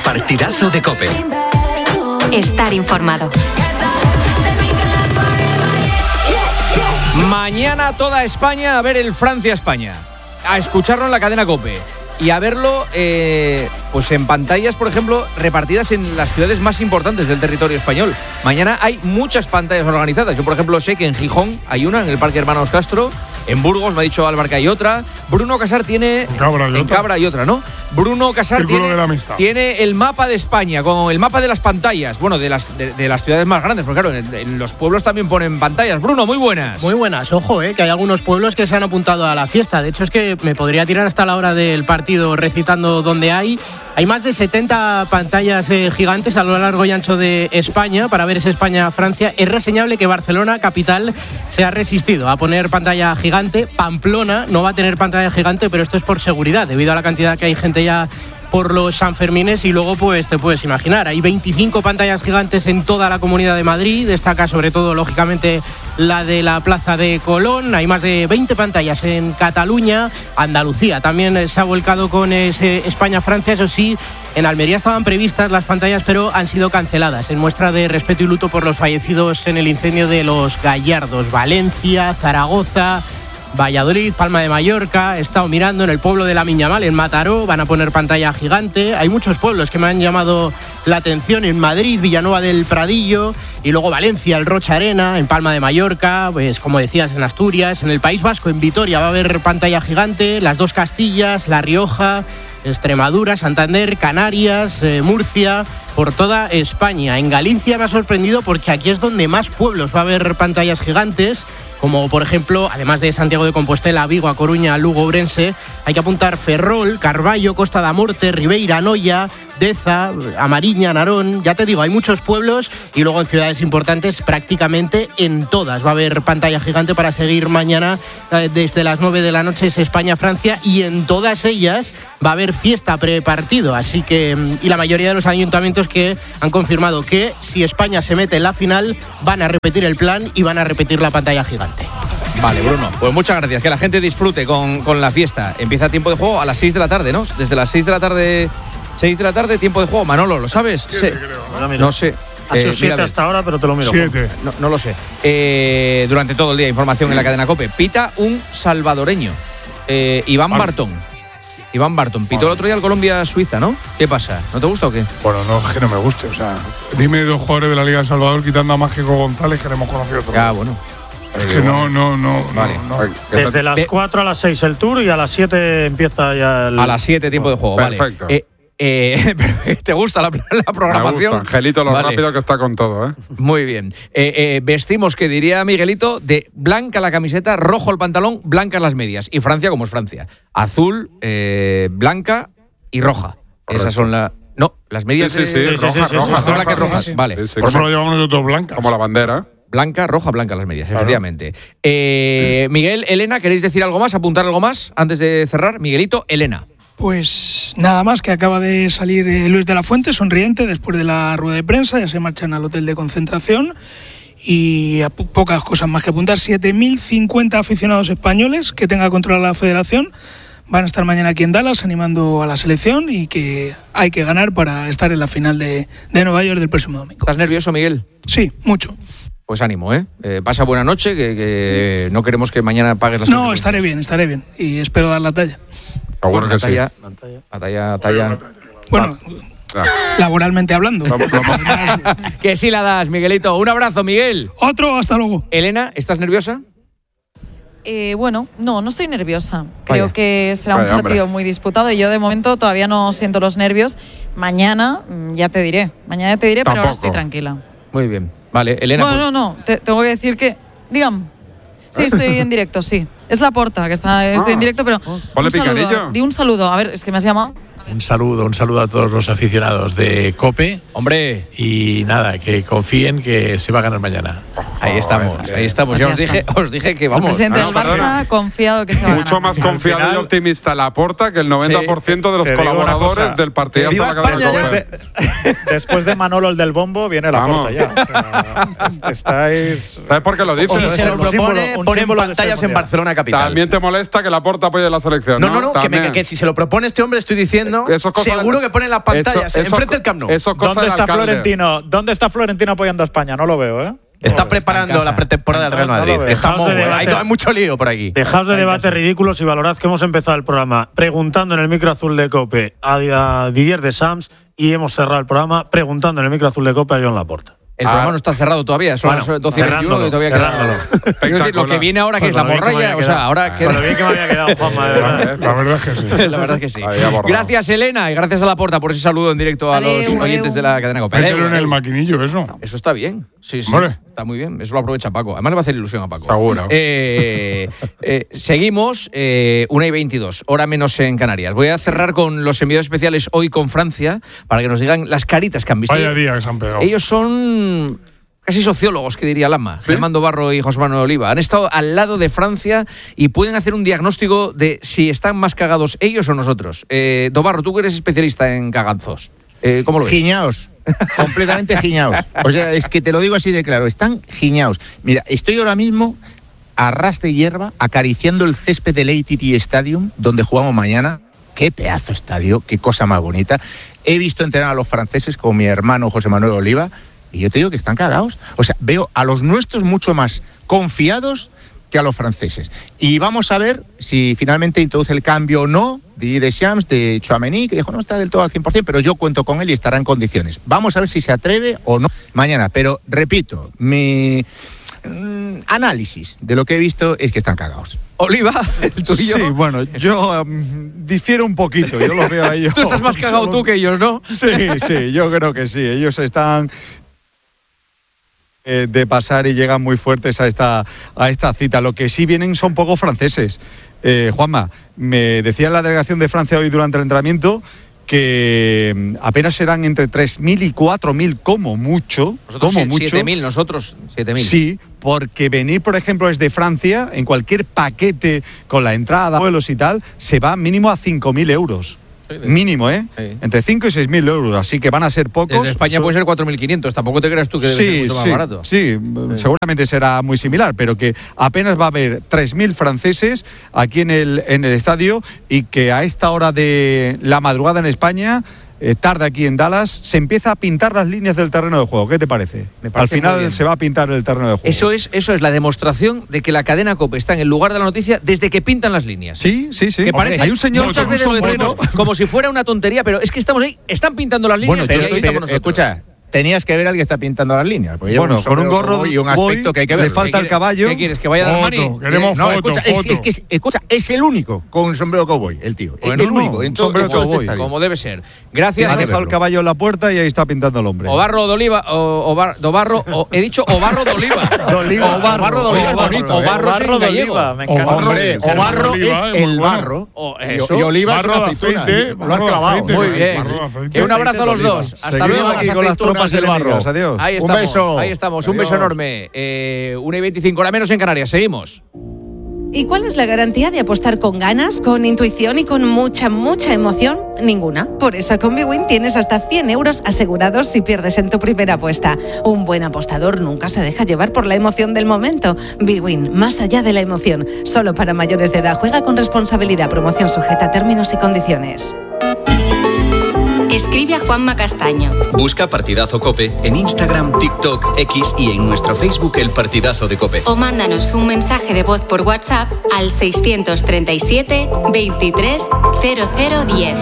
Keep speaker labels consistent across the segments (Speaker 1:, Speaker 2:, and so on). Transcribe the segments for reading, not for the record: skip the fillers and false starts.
Speaker 1: partidazo de COPE.
Speaker 2: Estar informado.
Speaker 3: Mañana toda España a ver el Francia-España, a escucharlo en la cadena COPE y a verlo pues en pantallas, por ejemplo, repartidas en las ciudades más importantes del territorio español. Mañana hay muchas pantallas organizadas. Yo, por ejemplo, sé que en Gijón hay una, en el Parque Hermanos Castro. En Burgos, me ha dicho Álvaro que hay otra. Bruno Casar tiene... En Cabra hay otra, ¿no? Bruno Casar tiene el mapa de España, con el mapa de las pantallas. Bueno, de las ciudades más grandes, porque claro, en los pueblos también ponen pantallas. Bruno, muy buenas.
Speaker 4: Muy buenas, ojo, que hay algunos pueblos que se han apuntado a la fiesta. De hecho, es que me podría tirar hasta la hora del partido recitando donde hay. Hay más de 70 pantallas gigantes a lo largo y ancho de España para ver ese España-Francia. Es reseñable que Barcelona, capital, se ha resistido a poner pantalla gigante. Pamplona no va a tener pantalla gigante, pero esto es por seguridad, debido a la cantidad que hay gente ya por los Sanfermines. Y luego, pues te puedes imaginar, hay 25 pantallas gigantes en toda la Comunidad de Madrid. Destaca sobre todo, lógicamente, la de la Plaza de Colón. Hay más de 20 pantallas en Cataluña. Andalucía también se ha volcado con ese España-Francia. Eso sí, en Almería estaban previstas las pantallas, pero han sido canceladas en muestra de respeto y luto por los fallecidos en el incendio de Los Gallardos. Valencia, Zaragoza, Valladolid, Palma de Mallorca. He estado mirando en el pueblo de la Miñamal, en Mataró, van a poner pantalla gigante. Hay muchos pueblos que me han llamado la atención: en Madrid, Villanueva del Pradillo, y luego Valencia, el Rocha Arena, en Palma de Mallorca, pues como decías, en Asturias. En el País Vasco, en Vitoria, va a haber pantalla gigante. Las dos Castillas, La Rioja, Extremadura, Santander, Canarias, Murcia, por toda España. En Galicia me ha sorprendido porque aquí es donde más pueblos va a haber pantallas gigantes, como por ejemplo, además de Santiago de Compostela, Vigo, A Coruña, Lugo, Ourense, hay que apuntar Ferrol, Carballo, Costa da Morte, Ribeira, Noia, Deza, Amariña, Narón. Ya te digo, hay muchos pueblos, y luego en ciudades importantes prácticamente en todas va a haber pantalla gigante para seguir mañana desde las 9 de la noche ese España-Francia, y en todas ellas va a haber fiesta prepartido. Así que, y la mayoría de los ayuntamientos que han confirmado que si España se mete en la final van a repetir el plan y van a repetir la pantalla gigante.
Speaker 3: Vale, Bruno, pues muchas gracias. Que la gente disfrute con la fiesta. Empieza tiempo de juego a las 6 de la tarde, ¿no? Desde las 6 de la tarde, tiempo de juego. Manolo, ¿lo sabes?
Speaker 5: 7, creo.
Speaker 3: No sé.
Speaker 5: Ha sido 7 hasta ahora, pero te lo miro.
Speaker 3: 7. No lo sé. Durante todo el día, información en la cadena COPE. Pita un salvadoreño, Iván Barton. Pitó el otro día al Colombia-Suiza, ¿no? ¿Qué pasa? ¿No te gusta o qué?
Speaker 6: Bueno, no, es que no me guste. O sea, dime 2 jugadores de la Liga de Salvador, quitando a Mágico González, que le hemos conocido todos.
Speaker 3: Ah, bueno.
Speaker 6: Es que no.
Speaker 3: Vale.
Speaker 5: Desde las 4 a las 6 el tour, y a las 7 empieza ya el...
Speaker 3: A las 7 tiempo de juego,
Speaker 6: perfecto.
Speaker 3: Vale. ¿Te gusta la programación?
Speaker 6: Me gusta, Angelito, lo rápido que está con todo, ¿eh?
Speaker 3: Muy bien. Vestimos, que diría Miguelito, de blanca la camiseta, rojo el pantalón, blancas las medias. Y Francia, como es Francia, azul, blanca y roja. Correcto. Esas son las medias.
Speaker 6: Sí, rojas,
Speaker 3: blancas y rojas. Vale.
Speaker 6: Sí, ¿cómo lo llevamos nosotros blancas? Como la bandera.
Speaker 3: Blanca, roja, blanca las medias,
Speaker 6: claro.
Speaker 3: Efectivamente. Miguel, Elena, ¿queréis decir algo más? ¿Apuntar algo más antes de cerrar? Miguelito, Elena.
Speaker 7: Pues nada más, que acaba de salir Luis de la Fuente, sonriente, después de la rueda de prensa. Ya se marchan al hotel de concentración, y pocas cosas más que apuntar. 7.050 aficionados españoles que tenga controlada la federación van a estar mañana aquí en Dallas animando a la selección, y que hay que ganar para estar en la final de Nueva York del próximo domingo.
Speaker 3: ¿Estás nervioso, Miguel?
Speaker 7: Sí, mucho.
Speaker 3: Pues ánimo, ¿eh? Pasa buena noche, que no queremos que mañana pagues las...
Speaker 7: No, estaré bien, y espero dar la talla.
Speaker 6: Seguro que sí.
Speaker 3: La talla.
Speaker 7: Bueno, laboralmente hablando.
Speaker 3: Que sí la das, Miguelito. Un abrazo, Miguel.
Speaker 7: Otro, hasta luego.
Speaker 3: Elena, ¿estás nerviosa?
Speaker 8: Bueno, no estoy nerviosa. Creo que será un partido muy disputado, y yo de momento todavía no siento los nervios. Mañana ya te diré, pero ahora estoy tranquila.
Speaker 3: Muy bien. Vale, Elena.
Speaker 8: Bueno, no, tengo que decir que... Dígame. Sí, estoy en directo, sí. Es Laporta, que estoy en directo, pero...
Speaker 6: Ponle picanillo.
Speaker 8: Di un saludo. A ver, es que me has llamado.
Speaker 9: Un saludo a todos los aficionados de COPE.
Speaker 3: Hombre.
Speaker 9: Y nada, que confíen que se va a ganar mañana.
Speaker 3: Ahí estamos. Ya os dije que vamos.
Speaker 8: El presidente del Barça confiado que se va a ganar.
Speaker 6: Mucho más confiado y optimista Laporta que el 90% de los colaboradores del partido.
Speaker 5: Después de Manolo, el del bombo, viene Laporta ya. Estáis...
Speaker 6: ¿Sabes por qué lo dices?
Speaker 4: Si se lo propone, ponen pantallas en Barcelona capital.
Speaker 6: También te molesta que Laporta apoye la selección.
Speaker 4: No, que si se lo propone este hombre, estoy diciendo ¿no? Seguro que ponen las pantallas enfrente del Camp Nou.
Speaker 5: ¿Dónde está Florentino apoyando a España? No lo veo, ¿eh?
Speaker 9: Está preparando la pretemporada del Real Madrid. Hay mucho lío por aquí.
Speaker 1: Dejaos de debates ridículos y valorad que hemos empezado el programa preguntando en el micro azul de COPE a Didier Deschamps y hemos cerrado el programa preguntando en el micro azul de COPE a Joan Laporta.
Speaker 3: El programa no está cerrado todavía, son las 12:21 y todavía queda. Quiero decir, lo que viene ahora, que es la morralla, o sea, ahora queda.
Speaker 1: Lo bien que me había quedado, Juanma, de verdad.
Speaker 6: La verdad es que sí.
Speaker 3: La verdad es que sí. Gracias, Elena, y gracias a Laporta por ese saludo en directo a los oyentes de la cadena COPE.
Speaker 6: Mételo en el maquinillo, eso.
Speaker 3: Eso está bien. Sí.
Speaker 6: Hombre.
Speaker 3: Está muy bien. Eso lo aprovecha Paco. Además le va a hacer ilusión a Paco.
Speaker 6: Seguro.
Speaker 3: Seguimos, 1:22, hora menos en Canarias. Voy a cerrar con los enviados especiales hoy con Francia para que nos digan las caritas que han visto.
Speaker 6: Vaya día que se han pegado.
Speaker 3: Ellos son casi sociólogos, que diría Lama, ¿sí? Armando Barro y José Manuel Oliva. Han estado al lado de Francia y pueden hacer un diagnóstico de si están más cagados ellos o nosotros. Dobarro, tú que eres especialista en cagazos, ¿cómo lo ves?
Speaker 10: Giñaos, completamente giñaos. O sea, es que te lo digo así de claro, están giñaos. Mira, estoy ahora mismo a ras de hierba acariciando el césped del AT&T Stadium, donde jugamos mañana. Qué pedazo de estadio, qué cosa más bonita. He visto entrenar a los franceses con mi hermano José Manuel Oliva. Y yo te digo que están cagados. O sea, veo a los nuestros mucho más confiados que a los franceses. Y vamos a ver si finalmente introduce el cambio o no de Deschamps, de Tchouaméni, que dijo no está del todo al 100%, pero yo cuento con él y estará en condiciones. Vamos a ver si se atreve o no mañana. Pero, repito, mi análisis de lo que he visto es que están cagados.
Speaker 3: Oliva, el tuyo.
Speaker 11: Sí, bueno, yo difiero un poquito, yo los veo a ellos.
Speaker 3: Tú estás más cagado tú que ellos, ¿no?
Speaker 11: Sí, yo creo que sí. Ellos están de pasar y llegan muy fuertes a esta cita. Lo que sí vienen son pocos franceses. Juanma, me decía la delegación de Francia hoy durante el entrenamiento que apenas serán entre 3.000 y 4.000 como mucho.
Speaker 3: Nosotros 7.000, nosotros 7.000.
Speaker 11: Sí, porque venir, por ejemplo, desde Francia, en cualquier paquete con la entrada, vuelos y tal, se va mínimo a 5.000 euros. Mínimo, ¿eh? Sí. Entre 5 y 6.000 euros, así que van a ser pocos.
Speaker 3: En España puede ser 4.500, tampoco te creas tú que debe ser mucho más barato.
Speaker 11: Sí, seguramente será muy similar, pero que apenas va a haber 3.000 franceses aquí en el estadio y que a esta hora de la madrugada en España, tarde aquí en Dallas, se empieza a pintar las líneas del terreno de juego. ¿Qué te parece? Al final se va a pintar el terreno de juego.
Speaker 3: Eso es la demostración de que la cadena COPE está en el lugar de la noticia desde que pintan las líneas.
Speaker 11: Sí.
Speaker 3: Que parece,
Speaker 11: hay un señor
Speaker 3: muchas veces lo decimos como si fuera una tontería, pero es que estamos ahí, están pintando las líneas.
Speaker 10: Bueno, pero escucha, tenías que ver al que está pintando las líneas.
Speaker 11: Bueno, con un gorro
Speaker 10: y un aspecto que hay que ver.
Speaker 11: Le falta el caballo.
Speaker 3: ¿Qué quieres? ¿Que vaya a dar mani?
Speaker 6: Queremos
Speaker 10: no,
Speaker 6: foto.
Speaker 10: Escucha, es el único con sombrero cowboy, el tío.
Speaker 11: Bueno,
Speaker 10: el único. En
Speaker 11: sombrero cowboy.
Speaker 3: Como debe ser. Gracias.
Speaker 11: Ha dejado el caballo en la puerta y ahí está pintando el hombre.
Speaker 3: Obarro de Oliva, he dicho Obarro de Oliva.
Speaker 10: Obarro de Oliva, bonito.
Speaker 3: Obarro de Oliva.
Speaker 10: Me encanta. Hombre, Obarro es el barro. Y Oliva es una aceituna. Lo has clavado.
Speaker 3: Muy bien. Un abrazo a los dos. Hasta luego.
Speaker 11: Aquí con las tropas enemigas. Adiós.
Speaker 3: Ahí estamos, un beso. Ahí estamos, un beso enorme. 1:25, hora menos en Canarias. Seguimos.
Speaker 12: ¿Y cuál es la garantía de apostar con ganas, con intuición y con mucha emoción? Ninguna. Por eso con bwin tienes hasta 100 euros asegurados si pierdes en tu primera apuesta. Un buen apostador nunca se deja llevar por la emoción del momento. bwin, más allá de la emoción. Solo para mayores de edad. Juega con responsabilidad. Promoción sujeta a términos y condiciones.
Speaker 2: Escribe a Juanma Castaño.
Speaker 13: Busca Partidazo COPE en Instagram, TikTok, X y en nuestro Facebook El Partidazo de COPE.
Speaker 2: O mándanos un mensaje de voz por WhatsApp al 637 23 0010.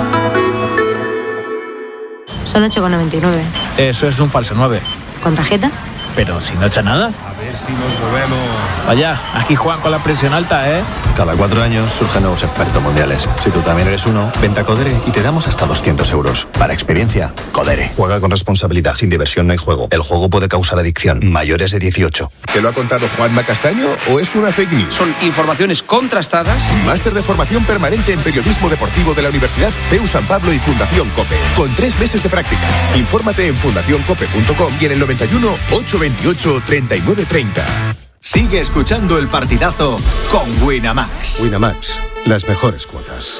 Speaker 14: Son 8,99.
Speaker 15: Eso es un falso 9.
Speaker 14: ¿Con tarjeta?
Speaker 15: Pero si no echa nada.
Speaker 16: A ver si nos movemos.
Speaker 15: Vaya, aquí Juan con la presión alta, ¿eh?
Speaker 17: Cada 4 años surgen nuevos expertos mundiales. Si tú también eres uno, vente a Codere y te damos hasta 200 euros. Para experiencia, Codere. Juega con responsabilidad. Sin diversión no hay juego. El juego puede causar adicción. Mayores de 18.
Speaker 18: ¿Te lo ha contado Juanma Castaño o es una fake news?
Speaker 19: Son informaciones contrastadas.
Speaker 18: Máster de formación permanente en periodismo deportivo de la Universidad CEU San Pablo y Fundación COPE. Con 3 meses de prácticas. Infórmate en fundacioncope.com y en el 91 828 3930.
Speaker 20: Sigue escuchando El Partidazo con Winamax.
Speaker 18: Winamax, las mejores cuotas.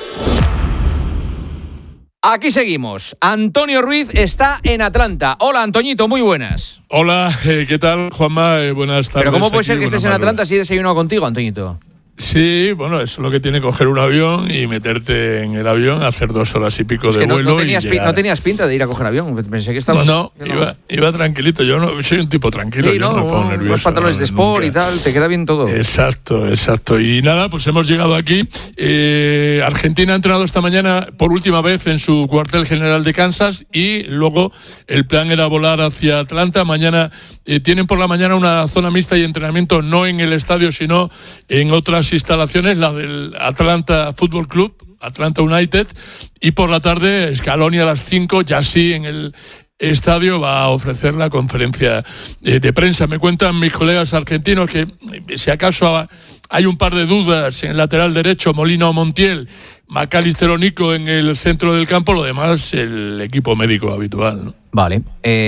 Speaker 3: Aquí seguimos. Antonio Ruiz está en Atlanta. Hola, Antoñito, muy buenas.
Speaker 6: Hola, ¿qué tal, Juanma? Buenas tardes.
Speaker 3: Pero ¿cómo puede ser que estés en Atlanta si he desayunado contigo, Antoñito?
Speaker 6: Sí, bueno, eso es lo que tiene coger un avión y meterte en el avión, hacer 2 horas y pico de vuelo.
Speaker 3: No tenías pinta de ir a coger avión. Pensé que estabas.
Speaker 6: No, iba tranquilito. Yo no soy un tipo tranquilo.
Speaker 3: Sí,
Speaker 6: yo no me pongo nervioso.
Speaker 3: Unos pantalones de sport y tal, te queda bien todo.
Speaker 6: Exacto. Y nada, pues hemos llegado aquí. Argentina ha entrenado esta mañana por última vez en su cuartel general de Kansas y luego el plan era volar hacia Atlanta. Mañana tienen por la mañana una zona mixta y entrenamiento no en el estadio, sino en otras instalaciones, la del Atlanta Football Club, Atlanta United, y por la tarde Scaloni a las 5, ya sí en el estadio va a ofrecer la conferencia de prensa. Me cuentan mis colegas argentinos que si acaso hay un par de dudas en el lateral derecho, Molina o Montiel, McAllister o Nico en el centro del campo, lo demás el equipo médico habitual, ¿no?
Speaker 3: Vale.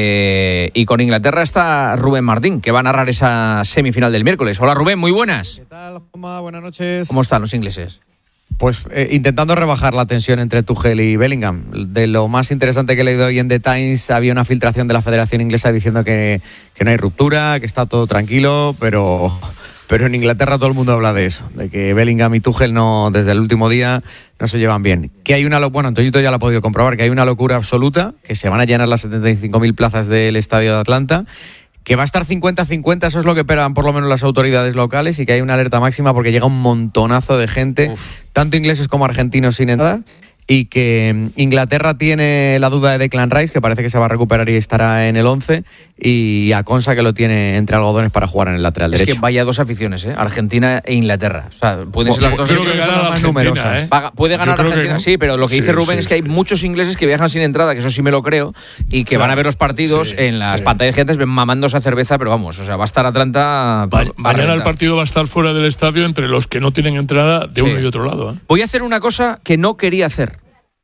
Speaker 3: Y con Inglaterra está Rubén Martín, que va a narrar esa semifinal del miércoles. Hola Rubén, muy buenas.
Speaker 16: ¿Qué tal, Juanma? Buenas noches.
Speaker 3: ¿Cómo están los ingleses?
Speaker 16: Pues intentando rebajar la tensión entre Tuchel y Bellingham. De lo más interesante que he leído hoy en The Times, había una filtración de la Federación Inglesa diciendo que no hay ruptura, que está todo tranquilo, pero en Inglaterra todo el mundo habla de eso, de que Bellingham y Tuchel desde el último día no se llevan bien. Que hay Antoñito ya lo ha podido comprobar, que hay una locura absoluta, que se van a llenar las 75.000 plazas del estadio de Atlanta, que va a estar 50-50, eso es lo que esperan por lo menos las autoridades locales, y que hay una alerta máxima porque llega un montonazo de gente, tanto ingleses como argentinos sin entrada, y que Inglaterra tiene la duda de Declan Rice, que parece que se va a recuperar y estará en el 11, y a Konsa, que lo tiene entre algodones para jugar en el lateral derecho.
Speaker 3: Es que vaya dos aficiones, Argentina e Inglaterra. O sea, pueden ser las dos
Speaker 6: que ganan más numerosas.
Speaker 3: Puede ganar Argentina, sí, pero lo que dice Rubén es que hay muchos ingleses que viajan sin entrada, que eso sí me lo creo, y que van a ver los partidos en las pantallas gigantes mamándose a cerveza, pero vamos, o sea, va a estar Atlanta.
Speaker 6: Mañana el partido va a estar fuera del estadio entre los que no tienen entrada de uno y otro lado.
Speaker 3: Voy a hacer una cosa que no quería hacer.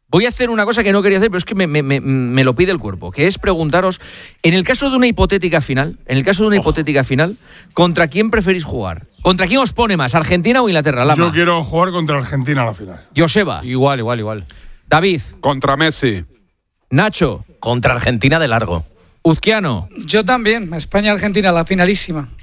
Speaker 3: Pero es que me lo pide el cuerpo, que es preguntaros, en el caso de una hipotética final, ¿contra quién preferís jugar? ¿Contra quién os pone más, Argentina o Inglaterra? Lama.
Speaker 6: Yo quiero jugar contra Argentina a la final.
Speaker 3: Joseba.
Speaker 9: Igual.
Speaker 3: David.
Speaker 11: Contra Messi.
Speaker 3: Nacho.
Speaker 9: Contra Argentina de largo.
Speaker 3: Uzquiano.
Speaker 21: Yo también, España-Argentina, la finalísima.